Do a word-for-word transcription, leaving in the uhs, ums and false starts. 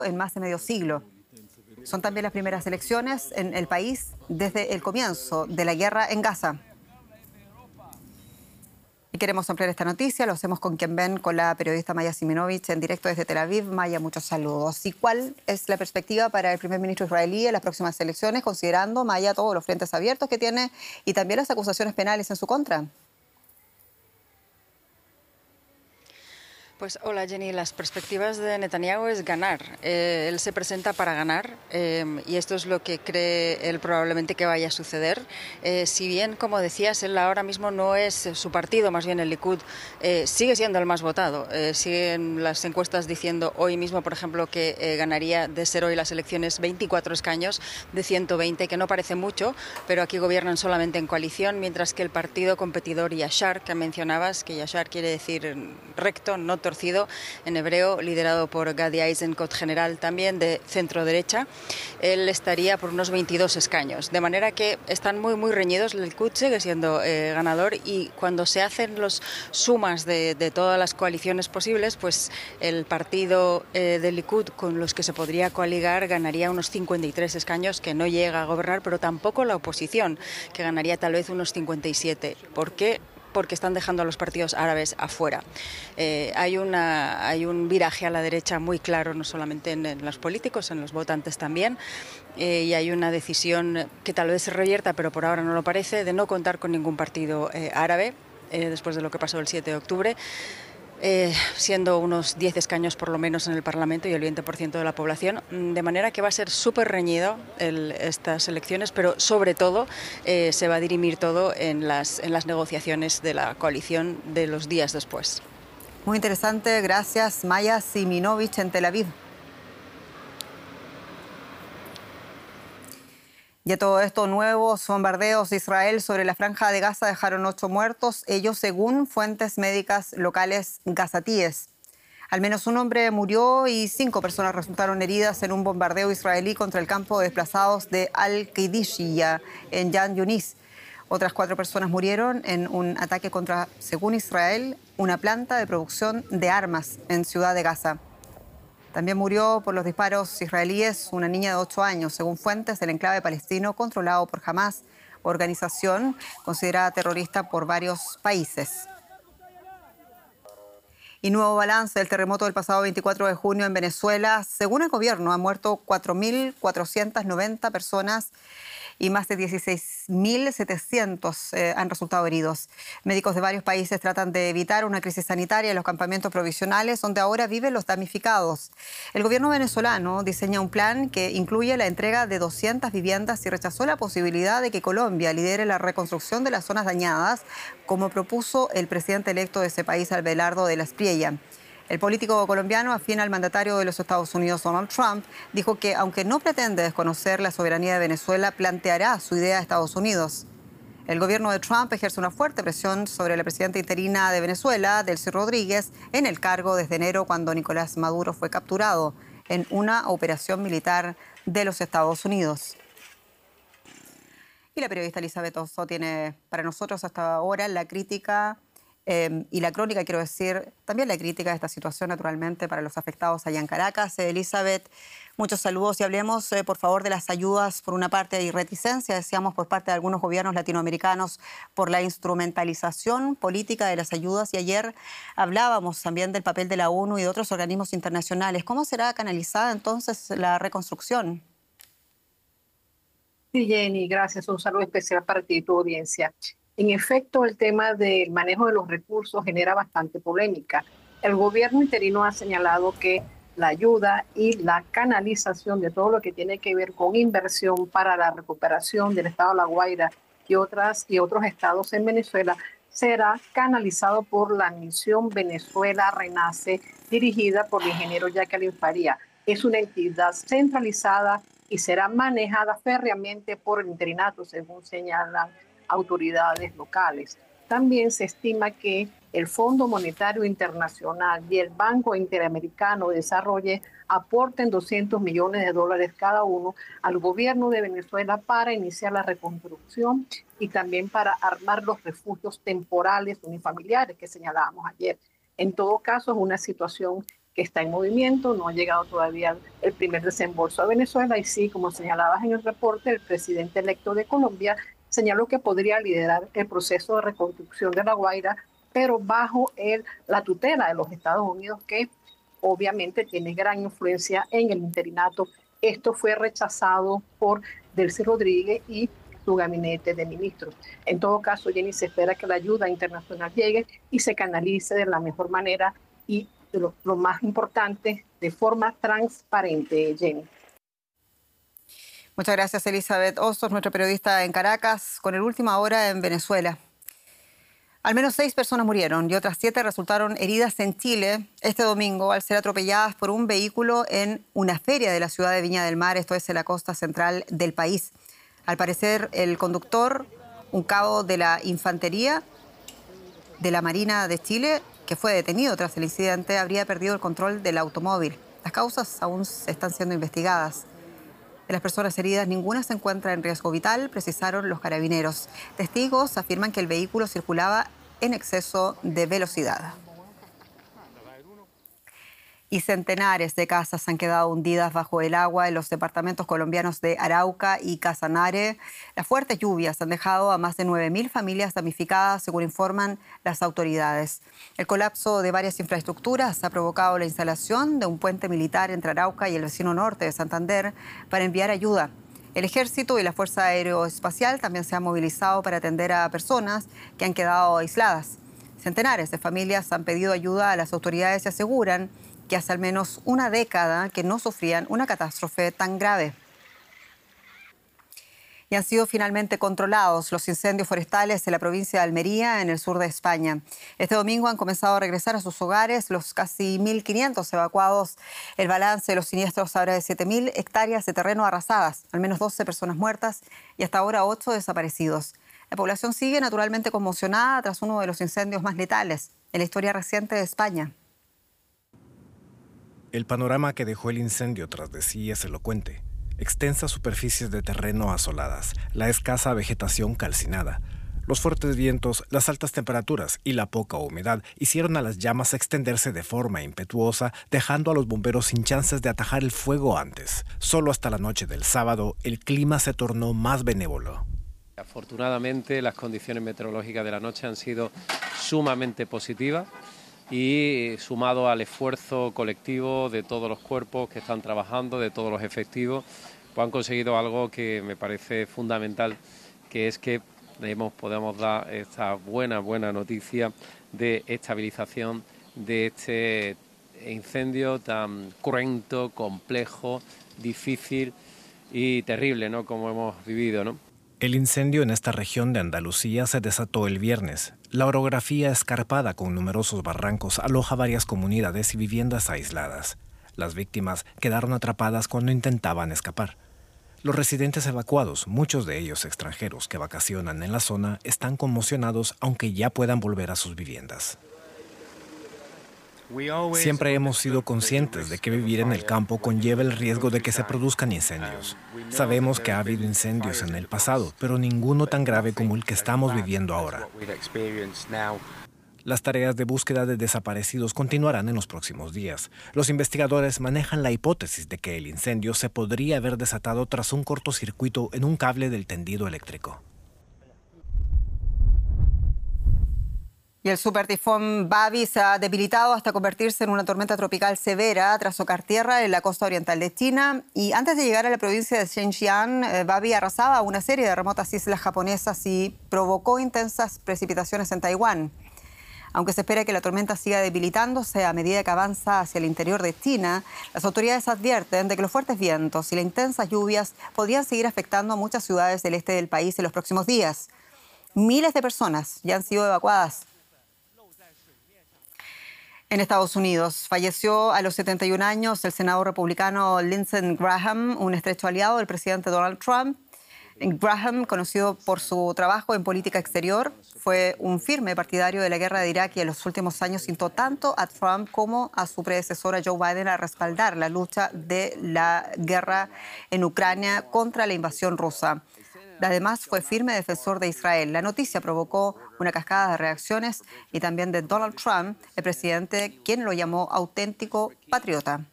en más de medio siglo. Son también las primeras elecciones en el país desde el comienzo de la guerra en Gaza. Y queremos ampliar esta noticia, lo hacemos con quien ven, con la periodista Maya Siminovich, en directo desde Tel Aviv. Maya, muchos saludos. ¿Y cuál es la perspectiva para el primer ministro israelí en las próximas elecciones, considerando, Maya, todos los frentes abiertos que tiene y también las acusaciones penales en su contra? Pues hola Jenny, las perspectivas de Netanyahu es ganar. Eh, él se presenta para ganar eh, y esto es lo que cree él probablemente que vaya a suceder. Eh, si bien, como decías, él ahora mismo no es su partido, más bien el Likud, eh, sigue siendo el más votado. Eh, siguen las encuestas diciendo hoy mismo, por ejemplo, que eh, ganaría de ser hoy las elecciones veinticuatro escaños de ciento veinte, que no parece mucho, pero aquí gobiernan solamente en coalición, mientras que el partido competidor Yashar, que mencionabas, que Yashar quiere decir recto, no torcido, en hebreo, liderado por Gadi Eisenkot, general también de centro derecha, él estaría por unos veintidós escaños, de manera que están muy muy reñidos. El Likud sigue siendo eh, ganador y cuando se hacen las sumas de, de todas las coaliciones posibles, pues el partido eh, del Likud con los que se podría coaligar ganaría unos cincuenta y tres escaños, que no llega a gobernar, pero tampoco la oposición, que ganaría tal vez unos cincuenta y siete. ¿Por qué? Porque están dejando a los partidos árabes afuera. Eh, hay, una, hay un viraje a la derecha muy claro, no solamente en, en los políticos, en los votantes también, eh, y hay una decisión que tal vez se revierta, pero por ahora no lo parece, de no contar con ningún partido eh, árabe, eh, después de lo que pasó el siete de octubre. Eh, siendo unos diez escaños por lo menos en el Parlamento y el veinte por ciento de la población, de manera que va a ser súper reñido el, estas elecciones, pero sobre todo eh, se va a dirimir todo en las, en las negociaciones de la coalición de los días después. Muy interesante, gracias Maya Siminovich en Tel Aviv. Y a todo esto, nuevos bombardeos de Israel sobre la franja de Gaza dejaron ocho muertos, ellos según fuentes médicas locales gazatíes. Al menos un hombre murió y cinco personas resultaron heridas en un bombardeo israelí contra el campo de desplazados de Al-Qidishiyah en Yan Yunis. Otras cuatro personas murieron en un ataque contra, según Israel, una planta de producción de armas en Ciudad de Gaza. También murió por los disparos israelíes una niña de ocho años, según fuentes del enclave palestino controlado por Hamas, organización considerada terrorista por varios países. Y nuevo balance del terremoto del pasado veinticuatro de junio en Venezuela. Según el gobierno, han muerto cuatro mil cuatrocientas noventa personas y más de dieciséis mil setecientos eh, han resultado heridos. Médicos de varios países tratan de evitar una crisis sanitaria en los campamentos provisionales donde ahora viven los damnificados. El gobierno venezolano diseña un plan que incluye la entrega de doscientas viviendas y rechazó la posibilidad de que Colombia lidere la reconstrucción de las zonas dañadas, como propuso el presidente electo de ese país, Abelardo de la Espriella. El político colombiano, afín al mandatario de los Estados Unidos, Donald Trump, dijo que, aunque no pretende desconocer la soberanía de Venezuela, planteará su idea a Estados Unidos. El gobierno de Trump ejerce una fuerte presión sobre la presidenta interina de Venezuela, Delcy Rodríguez, en el cargo desde enero, cuando Nicolás Maduro fue capturado en una operación militar de los Estados Unidos. Y la periodista Elizabeth Osso tiene para nosotros hasta ahora la crítica Eh, y la crónica, quiero decir, también la crítica de esta situación, naturalmente, para los afectados allá en Caracas. Eh, Elizabeth, muchos saludos y hablemos, eh, por favor, de las ayudas. Por una parte hay reticencia, decíamos, por parte de algunos gobiernos latinoamericanos por la instrumentalización política de las ayudas. Y ayer hablábamos también del papel de la ONU y de otros organismos internacionales. ¿Cómo será canalizada entonces la reconstrucción? Sí, Jenny, gracias. Un saludo especial para ti y tu audiencia. En efecto, el tema del manejo de los recursos genera bastante polémica. El gobierno interino ha señalado que la ayuda y la canalización de todo lo que tiene que ver con inversión para la recuperación del estado de La Guaira y, otras, y otros estados en Venezuela será canalizado por la misión Venezuela Renace, dirigida por el ingeniero Jacqueline Faría. Es una entidad centralizada y será manejada férreamente por el interinato, según señalan autoridades locales. También se estima que el Fondo Monetario Internacional y el Banco Interamericano de Desarrollo aporten doscientos millones de dólares cada uno al gobierno de Venezuela para iniciar la reconstrucción y también para armar los refugios temporales unifamiliares que señalábamos ayer. En todo caso, es una situación que está en movimiento, no ha llegado todavía el primer desembolso a Venezuela y sí, como señalabas en el reporte, el presidente electo de Colombia señaló que podría liderar el proceso de reconstrucción de La Guaira, pero bajo el, la tutela de los Estados Unidos, que obviamente tiene gran influencia en el interinato. Esto fue rechazado por Delcy Rodríguez y su gabinete de ministros. En todo caso, Jenny, se espera que la ayuda internacional llegue y se canalice de la mejor manera y de lo, lo más importante, de forma transparente, Jenny. Muchas gracias, Elizabeth Hostos, nuestra periodista en Caracas, con el Última Hora en Venezuela. Al menos seis personas murieron y otras siete resultaron heridas en Chile este domingo al ser atropelladas por un vehículo en una feria de la ciudad de Viña del Mar, esto es en la costa central del país. Al parecer, el conductor, un cabo de la Infantería de la Marina de Chile, que fue detenido tras el incidente, habría perdido el control del automóvil. Las causas aún están siendo investigadas. De las personas heridas, ninguna se encuentra en riesgo vital, precisaron los carabineros. Testigos afirman que el vehículo circulaba en exceso de velocidad. Y centenares de casas han quedado hundidas bajo el agua en los departamentos colombianos de Arauca y Casanare. Las fuertes lluvias han dejado a más de nueve mil familias damnificadas, según informan las autoridades. El colapso de varias infraestructuras ha provocado la instalación de un puente militar entre Arauca y el vecino norte de Santander para enviar ayuda. El Ejército y la Fuerza Aeroespacial también se han movilizado para atender a personas que han quedado aisladas. Centenares de familias han pedido ayuda a las autoridades y aseguran que hace al menos una década que no sufrían una catástrofe tan grave. Y han sido finalmente controlados los incendios forestales en la provincia de Almería, en el sur de España. Este domingo han comenzado a regresar a sus hogares los casi mil quinientos evacuados. El balance de los siniestros habla de siete mil hectáreas de terreno arrasadas, al menos doce personas muertas y hasta ahora ocho desaparecidos. La población sigue naturalmente conmocionada tras uno de los incendios más letales en la historia reciente de España. El panorama que dejó el incendio tras de sí es elocuente. Extensas superficies de terreno asoladas, la escasa vegetación calcinada. Los fuertes vientos, las altas temperaturas y la poca humedad hicieron a las llamas extenderse de forma impetuosa, dejando a los bomberos sin chances de atajar el fuego antes. Solo hasta la noche del sábado, el clima se tornó más benévolo. Afortunadamente, las condiciones meteorológicas de la noche han sido sumamente positivas y sumado al esfuerzo colectivo de todos los cuerpos que están trabajando, de todos los efectivos, pues han conseguido algo que me parece fundamental, que es que hemos, podemos dar esta buena, buena noticia de estabilización de este incendio tan cruento, complejo, difícil y terrible, ¿no?, como hemos vivido, ¿no? El incendio en esta región de Andalucía se desató el viernes. La orografía escarpada con numerosos barrancos aloja varias comunidades y viviendas aisladas. Las víctimas quedaron atrapadas cuando intentaban escapar. Los residentes evacuados, muchos de ellos extranjeros que vacacionan en la zona, están conmocionados aunque ya puedan volver a sus viviendas. Siempre hemos sido conscientes de que vivir en el campo conlleva el riesgo de que se produzcan incendios. Sabemos que ha habido incendios en el pasado, pero ninguno tan grave como el que estamos viviendo ahora. Las tareas de búsqueda de desaparecidos continuarán en los próximos días. Los investigadores manejan la hipótesis de que el incendio se podría haber desatado tras un cortocircuito en un cable del tendido eléctrico. Y el supertifón Babi se ha debilitado hasta convertirse en una tormenta tropical severa tras tocar tierra en la costa oriental de China. Y antes de llegar a la provincia de Xinjiang, eh, Babi arrasaba una serie de remotas islas japonesas y provocó intensas precipitaciones en Taiwán. Aunque se espera que la tormenta siga debilitándose a medida que avanza hacia el interior de China, las autoridades advierten de que los fuertes vientos y las intensas lluvias podrían seguir afectando a muchas ciudades del este del país en los próximos días. Miles de personas ya han sido evacuadas. En Estados Unidos falleció a los setenta y un años el senador republicano Lindsey Graham, un estrecho aliado del presidente Donald Trump. Graham, conocido por su trabajo en política exterior, fue un firme partidario de la guerra de Irak y en los últimos años instó tanto a Trump como a su predecesora Joe Biden a respaldar la lucha de la guerra en Ucrania contra la invasión rusa. Además, fue firme defensor de Israel. La noticia provocó una cascada de reacciones y también de Donald Trump, el presidente, quien lo llamó auténtico patriota.